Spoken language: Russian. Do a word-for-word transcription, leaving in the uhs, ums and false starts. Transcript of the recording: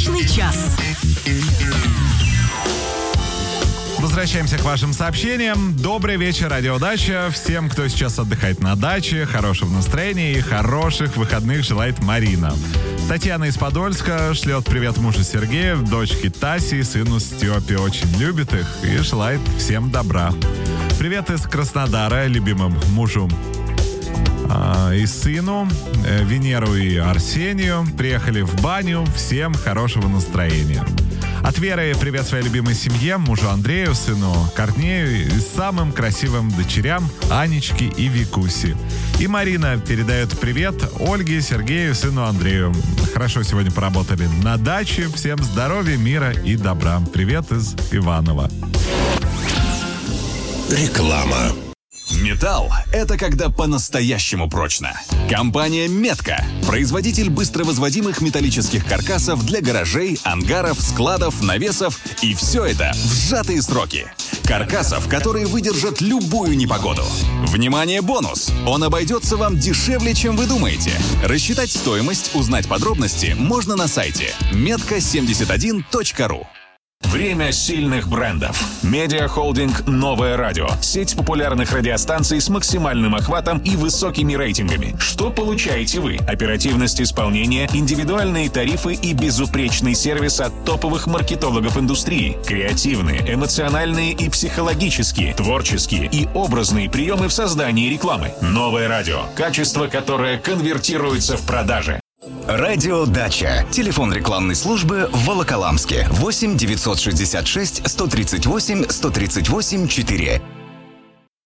Удачный час. Возвращаемся к вашим сообщениям. Добрый вечер, Радио Дача. Всем, кто сейчас отдыхает на даче, хорошего настроения и хороших выходных желает Марина. Татьяна из Подольска шлет привет мужу Сергею, дочке Тасе и сыну Степе. Очень любит их и желает всем добра. Привет из Краснодара любимым мужу э, и сыну, э, Венеру и Арсению. Приехали в баню. Всем хорошего настроения. От Веры привет своей любимой семье, мужу Андрею, сыну Корнею и самым красивым дочерям Анечке и Викусе. И Марина передает привет Ольге, Сергею, сыну Андрею. Хорошо сегодня поработали на даче. Всем здоровья, мира и добра. Привет из Иванова. Реклама. Металл – это когда по-настоящему прочно. Компания «Метка» – производитель быстровозводимых металлических каркасов для гаражей, ангаров, складов, навесов. И все это в сжатые сроки. Каркасов, которые выдержат любую непогоду. Внимание, бонус! Он обойдется вам дешевле, чем вы думаете. Рассчитать стоимость, узнать подробности можно на сайте метка семьдесят один точка ру. Время сильных брендов. Медиахолдинг «Новое радио». Сеть популярных радиостанций с максимальным охватом и высокими рейтингами. Что получаете вы? Оперативность исполнения, индивидуальные тарифы и безупречный сервис от топовых маркетологов индустрии. Креативные, эмоциональные и психологические, творческие и образные приемы в создании рекламы. «Новое радио». Качество, которое конвертируется в продажи. Радио Дача. Телефон рекламной службы в Волоколамске. восемь девятьсот шестьдесят шесть сто тридцать восемь сто тридцать восемь четыре.